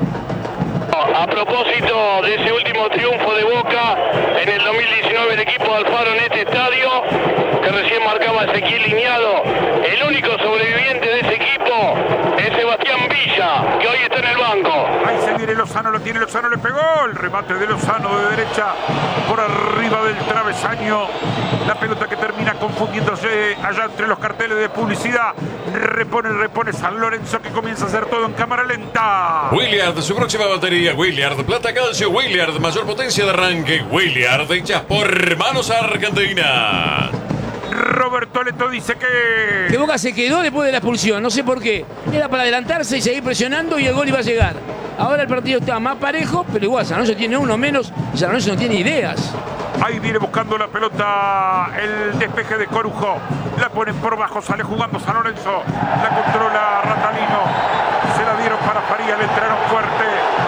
A propósito de ese último triunfo de Boca en el 2019, el equipo de Alfaro en este estadio, que recién marcaba Ezequiel Liñado, el único sobreviviente de ese equipo es Sebastián Villa, que hoy está en el banco. Ahí se viene Lozano, lo tiene Lozano, le pegó el remate de Lozano de derecha por arriba del travesaño. La pelota que termina confundiéndose allá entre los carteles de publicidad. Repone San Lorenzo, que comienza a hacer todo en cámara lenta. Williard, su próxima batería. Williard, plata calcio. Williard, mayor potencia de arranque. Williard, hechas por manos argentinas. Roberto Leto dice que Boca se quedó después de la expulsión, no sé por qué. Era para adelantarse y seguir presionando y el gol iba a llegar. Ahora el partido está más parejo, pero igual San Lorenzo tiene uno menos y San Lorenzo no tiene ideas. Ahí viene buscando la pelota el despeje de Corujo. La ponen por bajo, sale jugando San Lorenzo. La controla Ratalino. Se la dieron para Faría, le entraron fuerte.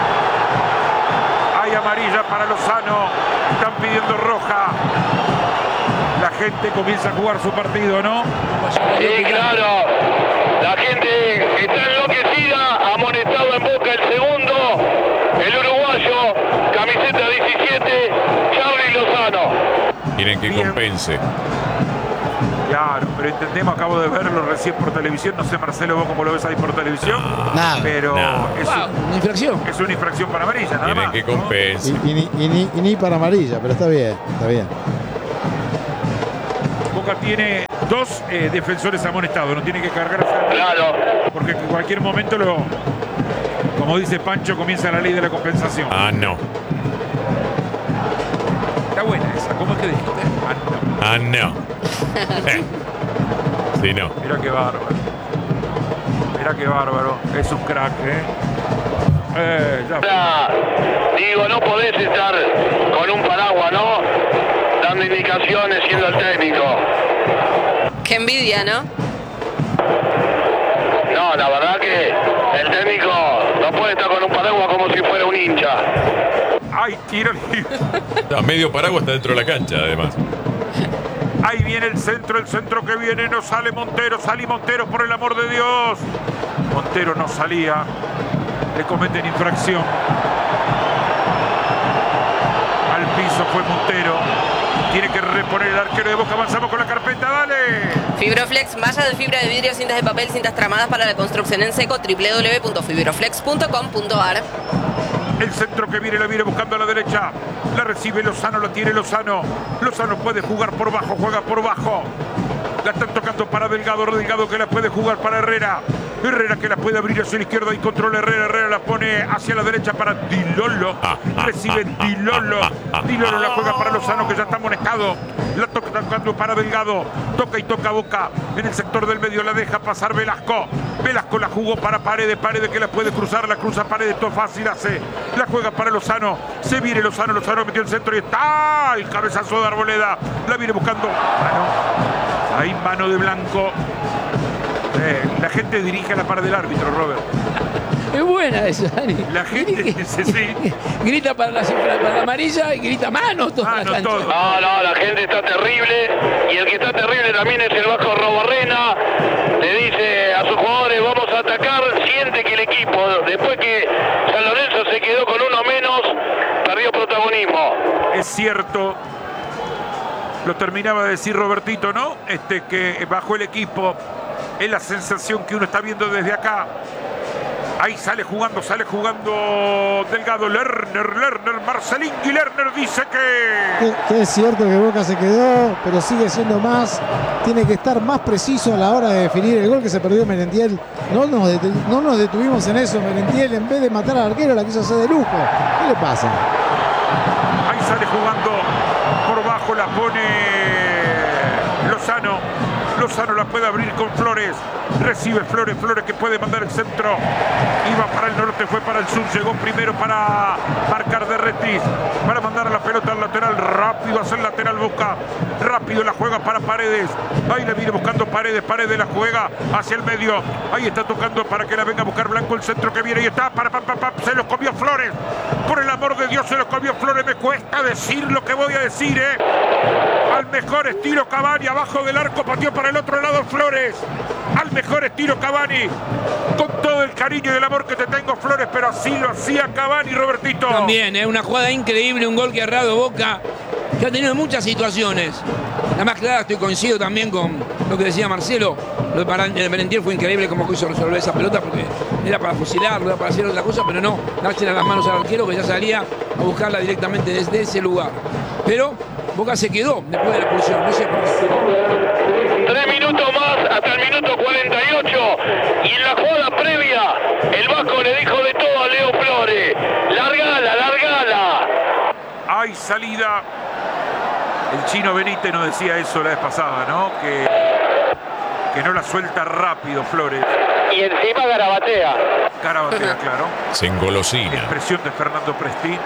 Hay amarilla para Lozano. Están pidiendo roja. La gente comienza a jugar su partido, ¿no? Sí, claro. La gente está enloquecida. Amonestado en Boca el segundo. El uruguayo, camiseta 17, Charly Lozano. Quieren que Bien. compense. Claro, pero entendemos, acabo de verlo recién por televisión. No sé, Marcelo, vos cómo lo ves ahí por televisión. Nada. Pero Nada. es, Wow, una infracción. es una infracción para amarilla, nada Quieren más. que ¿no? compense. Y ni para amarilla, pero está bien, está bien. Boca tiene 2 defensores amonestados, no tiene que cargar hacia Claro. porque en cualquier momento como dice Pancho, comienza la ley de la compensación. Ah, no. Está buena esa, ¿cómo es que dijiste? Ah, no. Sí, no. Mira qué bárbaro. Mira qué bárbaro. Es un crack, ya. Digo, no podés estar con un paraguas, ¿no? Dando indicaciones siendo el técnico. Qué envidia, ¿no? No, la verdad que el técnico no puede estar con un paraguas como si fuera un hincha. Ay, tiro libre. A medio paraguas está dentro de la cancha, además. Ahí viene el centro que viene, no sale Montero, salí Montero por el amor de Dios. Montero no salía, le cometen infracción. Al piso fue Montero, tiene que reponer el arquero de Boca, avanzamos con la carpeta, dale. Fibroflex, malla de fibra de vidrio, cintas de papel, cintas tramadas para la construcción en seco, www.fibroflex.com.ar. El centro que viene, la viene buscando a la derecha. La recibe Lozano, la tiene Lozano. Lozano puede jugar por bajo, juega por bajo. La están tocando para Delgado, Delgado que la puede jugar para Herrera. Herrera que la puede abrir hacia la izquierda y controla Herrera. Herrera la pone hacia la derecha para Dilolo. Recibe Dilolo. Dilolo la juega para Lozano que ya está amonestado. La toca tocando para Delgado. Toca y toca Boca. En el sector del medio la deja pasar Velasco. Velasco la jugó para Paredes. Paredes que la puede cruzar. La cruza Paredes. Todo fácil hace. La juega para Lozano. Se viene Lozano. Lozano metió el centro y está el cabezazo de Arboleda. La viene buscando. Ahí mano de Blanco. La gente dirige a la par del árbitro, Robert. Es buena esa, Dani. La gente sí. Grita para la amarilla y grita mano toda Mano, la cancha. todo. No, la gente está terrible. Y el que está terrible también es el Vasco Robarrena. Le dice a sus jugadores, vamos a atacar. Siente que el equipo, después que San Lorenzo se quedó con uno menos, perdió protagonismo. Es cierto. Lo terminaba de decir Robertito, ¿no? Que bajó el equipo. Es la sensación que uno está viendo desde acá. Ahí sale jugando Delgado, Lerner, Marcelingui Lerner dice Que es cierto que Boca se quedó, pero sigue siendo más. Tiene que estar más preciso a la hora de definir el gol que se perdió Merentiel. No nos detuvimos en eso. Merentiel, en vez de matar al arquero, la quiso hacer de lujo. ¿Qué le pasa? Ahí sale jugando por bajo, la pone Lozano. Lozano la puede abrir con Flores. Recibe Flores que puede mandar el centro. Iba para el norte, fue para el sur. Llegó primero para marcar de Retis. Para mandar a la pelota al lateral. Rápido hacia el lateral Boca. Rápido la juega para Paredes. Ahí la viene buscando Paredes. Paredes la juega hacia el medio. Ahí está tocando para que la venga a buscar Blanco. El centro que viene y está. Se los comió Flores. Por el amor de Dios, se los comió Flores. Me cuesta decir lo que voy a decir, Al mejor estilo Cavani. Abajo del arco pateó para el otro lado Flores. Al mejor estilo Cavani. Con todo el cariño y el amor que te tengo, Flores, pero así lo hacía Cavani, Robertito. También, una jugada increíble, un gol que ha errado Boca, que ha tenido muchas situaciones. La más clara, coincido también con lo que decía Marcelo. Lo de Merentiel fue increíble como quiso resolver esa pelota, porque era para fusilarlo, era para hacer otra cosa, pero no, dársela las manos al arquero que ya salía a buscarla directamente desde ese lugar. Pero Boca se quedó después de la expulsión, no sé por qué. 3 minutos más hasta el minuto 48 y en la jugada previa el Vasco le dijo de todo a Leo Flores: largala. Hay salida. El chino Benítez nos decía eso la vez pasada, ¿no? Que no la suelta rápido Flores. Y encima garabatea. Garabatea, claro. Se engolosina. Expresión de Fernando Presti.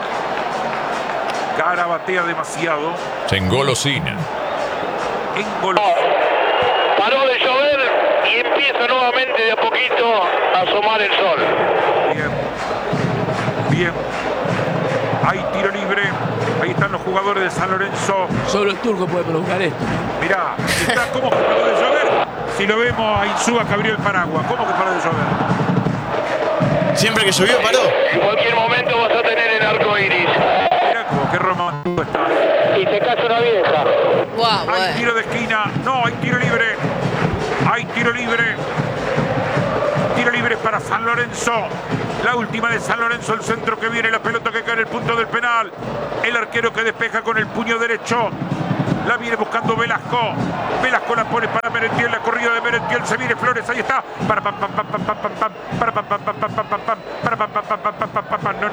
Garabatea demasiado. Se engolosina. Paró de llover, y empieza nuevamente de a poquito a asomar el sol. Bien. Hay tiro libre. Ahí están los jugadores de San Lorenzo. Solo el turco puede provocar esto. Mirá, está como que paró de llover. Si lo vemos a Insúa que abrió el paraguas. ¿Cómo que paró de llover? Siempre que llovió paró. En cualquier momento vas a tener el arco iris. Mirá como que romántico está. Y se casa una vieja. Wow, Hay tiro de esquina. No, hay tiro libre. Hay tiro libre. Tiro libre para San Lorenzo. La última de San Lorenzo, el centro que viene, la pelota que cae en el punto del penal. El arquero que despeja con el puño derecho. La viene buscando Velasco. Velasco la pone para Merentiel, la corrida de Merentiel. Se viene Flores, ahí está. Para pam pam pam pam pam pam pam. Para pam pam pam pam pam pam pam. Para pam pam pam pam pam pam pam. No.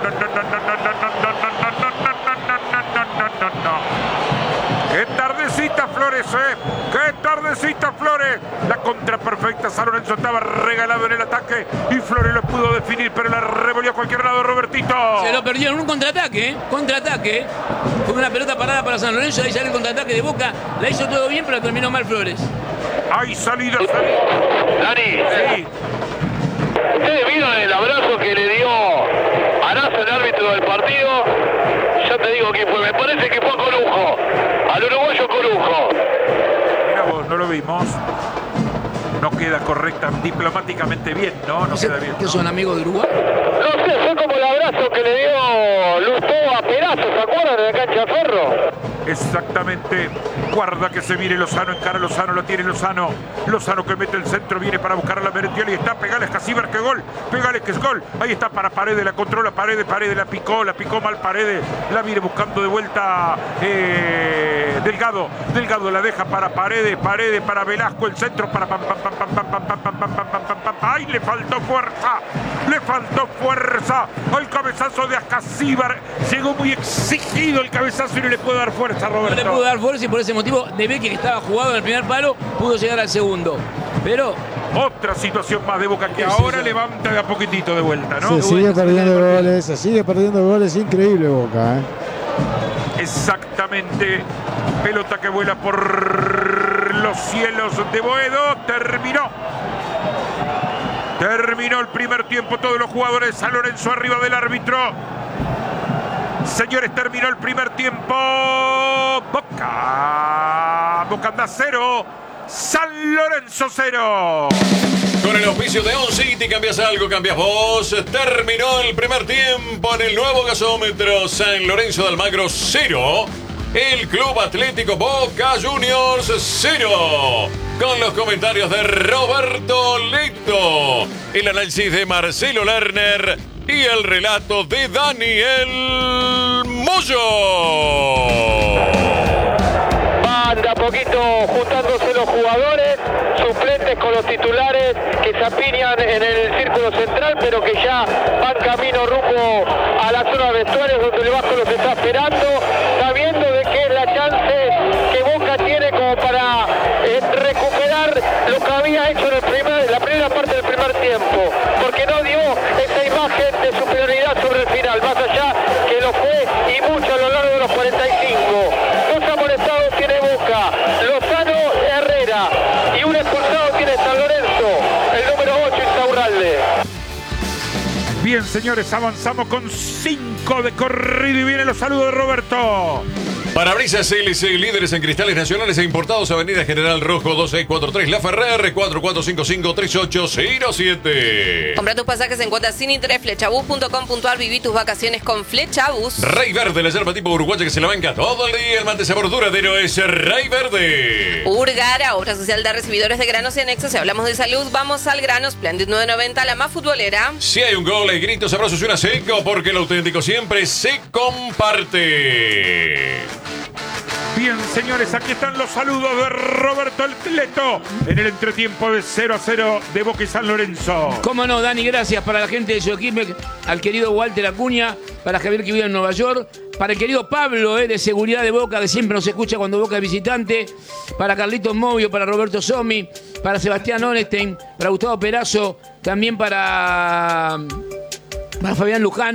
¡Qué tardecita, Flores, ¡Qué tardecita, Flores! La contra perfecta. San Lorenzo estaba regalado en el ataque y Flores lo pudo definir, pero la revolvió a cualquier lado Robertito. Se lo perdieron en un contraataque, Contraataque. Fue una pelota parada para San Lorenzo. Ahí sale el contraataque de Boca. La hizo todo bien, pero terminó mal Flores. Hay salida. Dani, Sí. ¿ustedes vieron el abrazo que le dio Araza, el árbitro del partido? Ya te digo quién fue. Me parece que fue a Corujo. Al uruguayo Corujo. Mira vos, no lo vimos. No queda correcta, diplomáticamente bien, ¿no? No queda bien. ¿Qué son amigos de Uruguay? No sé, fue como el abrazo que le dio Lustó a Perazo, ¿se acuerdan de la cancha de Ferro? Exactamente. Guarda que se viene Lozano, encara Lozano, lo tiene Lozano. Lozano que mete el centro, viene para buscar a la Merentiel y está. Pegales Casíbar, que gol. Pegales que es gol. Ahí está para Paredes, la controla Paredes, la picó mal Paredes. La viene buscando de vuelta Delgado. Delgado la deja para Paredes para Velasco, el centro para pam. ¡Ay, le faltó fuerza! Le faltó fuerza al cabezazo de Casíbar. Llegó muy exigido el cabezazo y no le puede dar fuerza, Roberto. No le pudo dar fuerza y por ese motivo De Beque, que estaba jugado en el primer palo, pudo llegar al segundo. Pero otra situación más de Boca que ahora levanta de a poquitito de vuelta, ¿no? Se sigue perdiendo goles, increíble Boca, Exactamente. Pelota que vuela por los cielos de Boedo. Terminó el primer tiempo. Todos los jugadores de San Lorenzo arriba del árbitro. Señores, terminó el primer tiempo. Boca anda 0. San Lorenzo 0. Con el auspicio de On City, cambias algo, cambias vos. Terminó el primer tiempo en el nuevo gasómetro. San Lorenzo de Almagro 0. El Club Atlético Boca Juniors 0. Con los comentarios de Roberto Leto, el análisis de Marcelo Lerner y el relato de Daniel Moyo. Van de a poquito juntándose los jugadores, suplentes con los titulares que se apiñan en el círculo central, pero que ya van camino rumbo a la zona de vestuarios donde el Vasco los está esperando, sabiendo de que es la chance que Boca tiene como para recuperar lo que había hecho en la primera parte del primer tiempo, porque no dio esa imagen de superioridad sobre el final, más allá que lo fue y mucho a lo largo de los 45. Dos amonestados tiene Boca, Lozano, Herrera, y un expulsado tiene San Lorenzo, el número 8, Insaurralde. Bien, señores, avanzamos con 5 de corrido y vienen los saludos de Roberto. Parabrisas LC, líderes en cristales nacionales e importados, Avenida General Rojo 2643, La Ferrer, 4455-3807. Compra tus pasajes en cuotas sin interés, flechabus.com.ar. Viví tus vacaciones con Flechabus. Rey Verde, la yerba tipo uruguaya que se la banca todo el día. El mate sabor duradero es Rey Verde. Urgara, obra social de recibidores de granos y anexos. Si hablamos de salud, vamos al grano. Splendid 990, la más futbolera. Si hay un gol, hay gritos, abrazos y una seco, porque el auténtico siempre se comparte. Bien, señores, aquí están los saludos de Roberto Leto en el entretiempo de 0-0 de Boca y San Lorenzo. Cómo no, Dani, gracias para la gente de su equipo, al querido Walter Acuña, para Javier que vive en Nueva York, para el querido Pablo, de seguridad de Boca, que siempre nos escucha cuando Boca es visitante, para Carlitos Movio, para Roberto Somi, para Sebastián Onestein, para Gustavo Perazo, también para Fabián Luján,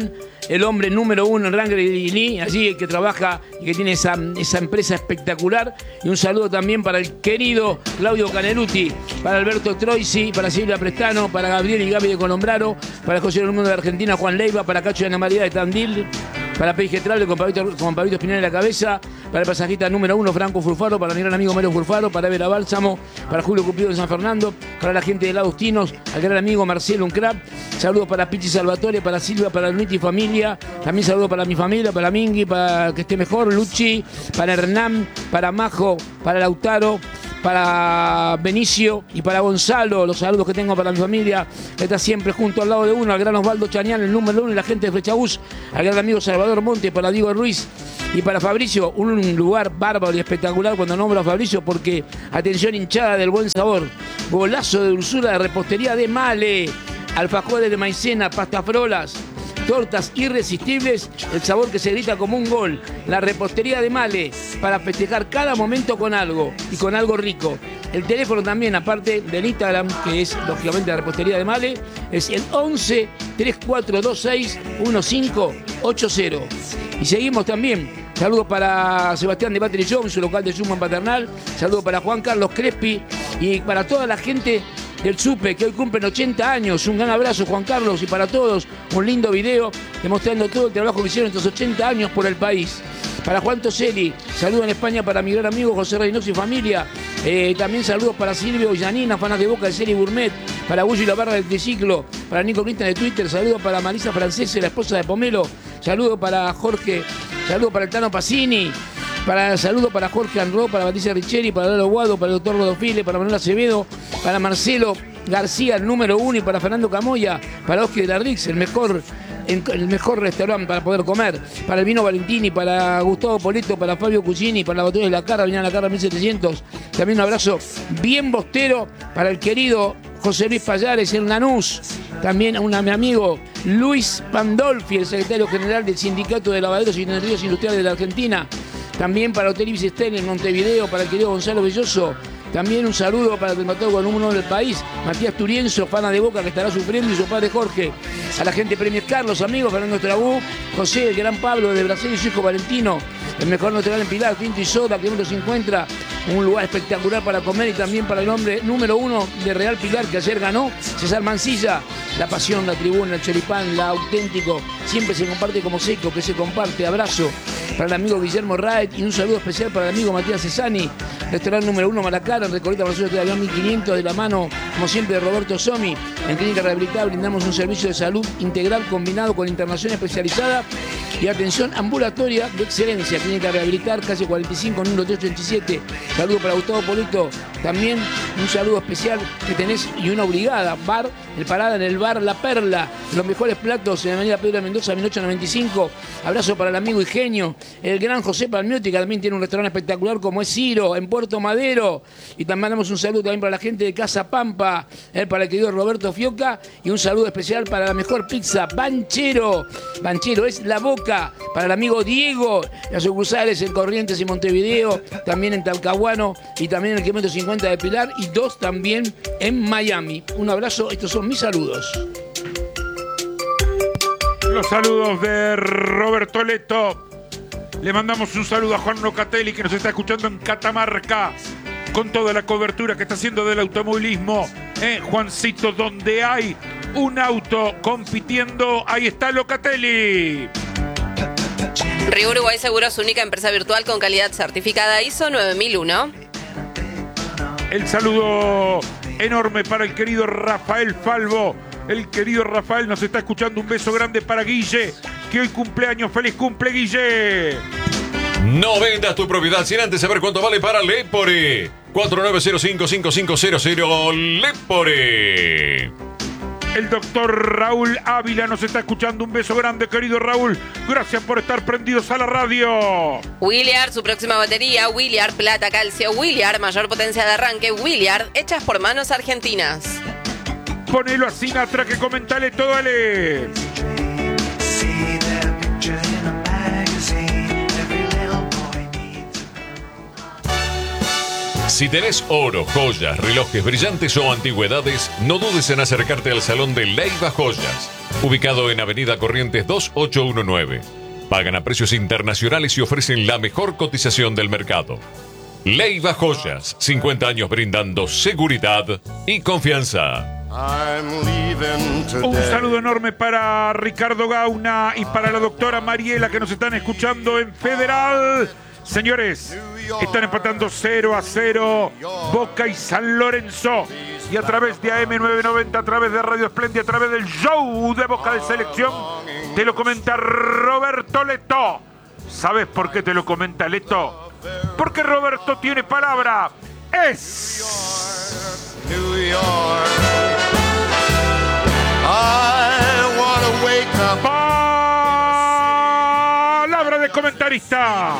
el hombre número 1 en Wrangler y Lee, allí que trabaja y que tiene esa empresa espectacular. Y un saludo también para el querido Claudio Caneruti, para Alberto Troisi, para Silvia Prestano, para Gabriel y Gaby de Colombraro, para José del Mundo de Argentina, Juan Leiva, para Cacho de Ana María de Tandil, para Peige Trable con Pablito Espinal en la cabeza, para el pasajista número 1 Franco Furfaro, para mi gran amigo Mero Furfaro, para Vera Bálsamo, para Julio Cupido de San Fernando, para la gente de Agustinos, al gran amigo Marcelo Uncrap, saludos para Pichi Salvatore, para Silvia, para Luiti y familia, también saludos para mi familia, para Mingui, para que esté mejor, Luchi, para Hernán, para Majo, para Lautaro, para Benicio y para Gonzalo, los saludos que tengo para mi familia, que está siempre junto al lado de uno, al gran Osvaldo Chañán, el número 1 y la gente de Flechabús, al gran amigo Salvador Monte, para Diego Ruiz y para Fabricio, un lugar bárbaro y espectacular cuando nombro a Fabricio, porque atención, hinchada del buen sabor, golazo de dulzura de repostería de Male, alfajores de maicena, pastafrolas, tortas irresistibles, el sabor que se grita como un gol, la repostería de Male, para festejar cada momento con algo, y con algo rico. El teléfono también, aparte del Instagram, que es lógicamente la repostería de Male, es el 11 3426 1580. Y seguimos también. Saludos para Sebastián de Battery Shop, su local de Schumann Paternal. Saludos para Juan Carlos Crespi y para toda la gente del SUPE, que hoy cumplen 80 años. Un gran abrazo, Juan Carlos, y para todos un lindo video demostrando todo el trabajo que hicieron estos 80 años por el país. Para Juan Toselli, saludos en España para mi gran amigo José Reynoso y familia. También saludos para Silvio y Janina, fanas de Boca de Serie Gourmet. Para Bullo y la Barra del Triciclo. Para Nico Cristian de Twitter. Saludos para Marisa Francese, la esposa de Pomelo. Saludos para Jorge. Saludos para el Tano Pacini. Saludos para Jorge Anro, para Patricia Richeri, para Lalo Guado, para el doctor Rodofile, para Manuel Acevedo, para Marcelo García, el número 1, y para Fernando Camoya, para Oscar de la Rix, el mejor restaurante para poder comer, para el Vino Valentini, para Gustavo Poleto, para Fabio Cucini, para la Botella de la Carra, venía a la Carra 1700. También un abrazo bien bostero para el querido José Luis Payares en Lanús. También a mi amigo Luis Pandolfi, el secretario general del Sindicato de Lavaderos y Teneridos Industriales de la Argentina. También para Hotel Ibis Estel en Montevideo, para el querido Gonzalo Belloso. También un saludo para el dermatólogo número 1 del país, Matías Turienzo, fana de Boca, que estará sufriendo, y su padre Jorge. A la gente de Premios Carlos, amigos, Fernando Trabú, José, el gran Pablo de Brasil y su hijo Valentino, el mejor natural en Pilar, Tinto y Soda, kilómetro 50, un lugar espectacular para comer, y también para el hombre número 1 de Real Pilar, que ayer ganó, César Mancilla. La pasión, la tribuna, el choripán, la auténtico, siempre se comparte como seco, que se comparte. Abrazo para el amigo Guillermo Raed y un saludo especial para el amigo Matías Cesani, restaurante número 1 Malacara, en Recoleta, Barcelona, de avión 1500, de la mano, como siempre, de Roberto Somi. En Clínica Rehabilitada brindamos un servicio de salud integral combinado con internación especializada y atención ambulatoria de excelencia. Clínica Rehabilitar, calle 45, número 387. Saludo para Gustavo Polito. También un saludo especial que tenés, y una obligada, bar, el parada en el bar La Perla, los mejores platos en la avenida Pedro de Mendoza, 1895. Abrazo para el amigo Ingenio, el gran José Palmiotti, que también tiene un restaurante espectacular como es Ciro, en Puerto Madero. Y también mandamos un saludo también para la gente de Casa Pampa, para el querido Roberto Fioca, y un saludo especial para la mejor pizza, Banchero. Banchero es La Boca, para el amigo Diego, las sucursales en Corrientes y Montevideo, también en Talcahuano, y también en el kilómetro 50 de Pilar, y 2 también en Miami. Un abrazo, estos son mis saludos. Los saludos de Roberto Leto. Le mandamos un saludo a Juan Locatelli, que nos está escuchando en Catamarca, con toda la cobertura que está haciendo del automovilismo. Juancito, donde hay un auto compitiendo, ahí está Locatelli. Río Uruguay Seguros, única empresa virtual con calidad certificada ISO 9001. El saludo enorme para el querido Rafael Falvo. El querido Rafael nos está escuchando. Un beso grande para Guille, que hoy cumpleaños. ¡Feliz cumple, Guille! No vendas tu propiedad sin antes saber cuánto vale para Lepore. 4905-5500 Lepore. El doctor Raúl Ávila nos está escuchando. Un beso grande, querido Raúl. Gracias por estar prendidos a la radio. Williard, su próxima batería. Williard, plata, calcio. Williard, mayor potencia de arranque. Williard, hechas por manos argentinas. Ponelo a Sinatra, que comentale todo, dale. Si tenés oro, joyas, relojes brillantes o antigüedades, no dudes en acercarte al Salón de Leiva Joyas, ubicado en Avenida Corrientes 2819. Pagan a precios internacionales y ofrecen la mejor cotización del mercado. Leiva Joyas, 50 años brindando seguridad y confianza. Un saludo enorme para Ricardo Gauna y para la doctora Mariela que nos están escuchando en Federal. Señores, están empatando 0-0 Boca y San Lorenzo. Y a través de AM990, a través de Radio Espléndida, a través del show de Boca de Selección, te lo comenta Roberto Leto. ¿Sabes por qué te lo comenta Leto? Porque Roberto tiene palabra. Es New York. I wanna wake up. Palabra de comentarista.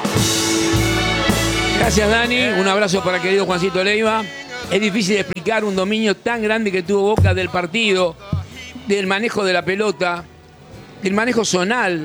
Gracias, Dani. Un abrazo para el querido Juancito Leiva. Es difícil explicar un dominio tan grande que tuvo Boca del partido, del manejo de la pelota, del manejo zonal,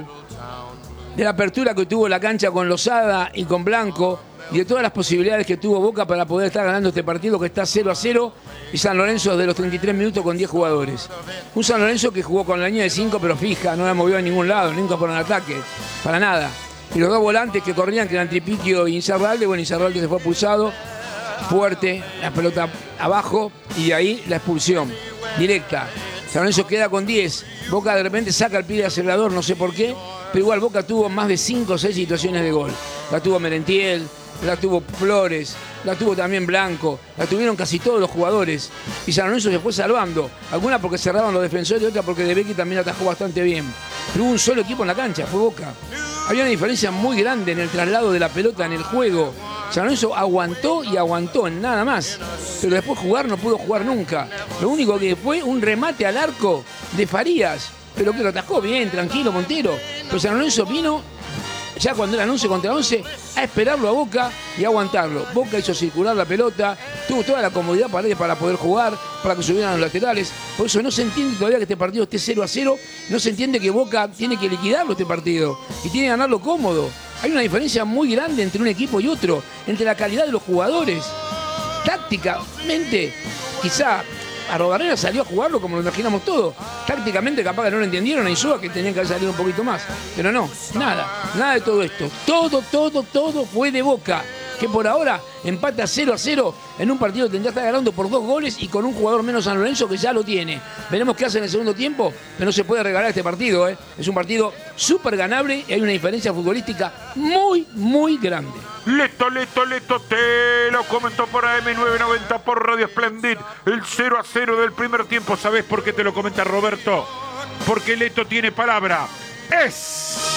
de la apertura que tuvo la cancha con Lozada y con Blanco, y de todas las posibilidades que tuvo Boca para poder estar ganando este partido que está 0-0, y San Lorenzo de los 33 minutos con 10 jugadores. Un San Lorenzo que jugó con la línea de 5 pero fija, no la movió a ningún lado, nunca por un ataque, para nada. Y los dos volantes que corrían, que eran Tripiquio y Insaurralde, bueno, Insaurralde se fue expulsado, fuerte, la pelota abajo, y de ahí la expulsión directa. San Lorenzo queda con 10, Boca de repente saca el pie de acelerador, no sé por qué, pero igual Boca tuvo más de 5 o 6 situaciones de gol. La tuvo Merentiel, la tuvo Flores, la tuvo también Blanco, la tuvieron casi todos los jugadores. Y San Lorenzo se fue salvando. Algunas porque cerraban los defensores y otras porque De Becchi también atajó bastante bien. Pero hubo un solo equipo en la cancha, fue Boca. Había una diferencia muy grande en el traslado de la pelota en el juego. San Lorenzo aguantó y aguantó, nada más. Pero después jugar no pudo jugar nunca. Lo único que fue un remate al arco de Farías. Pero que lo atajó bien, tranquilo, Montero. Pero San Lorenzo vino, ya cuando eran 11 contra 11, a esperarlo a Boca y a aguantarlo. Boca hizo circular la pelota, tuvo toda la comodidad para poder jugar, para que subieran los laterales. Por eso no se entiende todavía que este partido esté 0-0. No se entiende que Boca tiene que liquidarlo este partido y tiene que ganarlo cómodo. Hay una diferencia muy grande entre un equipo y otro, entre la calidad de los jugadores. Tácticamente, quizá Arrobarrera salió a jugarlo como lo imaginamos todos. Tácticamente capaz que no lo entendieron a Insúa, que tenían que haber salido un poquito más. Pero no, nada de todo esto. Todo fue de Boca, que por ahora empata 0-0 en un partido que tendrá que estar ganando por 2 goles y con un jugador menos San Lorenzo que ya lo tiene. Veremos qué hace en el segundo tiempo, pero no se puede regalar este partido. Es un partido súper ganable y hay una diferencia futbolística muy, muy grande. Leto, te lo comentó por AM990 por Radio Esplendid. El 0-0 del primer tiempo. ¿Sabés por qué te lo comenta Roberto? Porque Leto tiene palabra. Es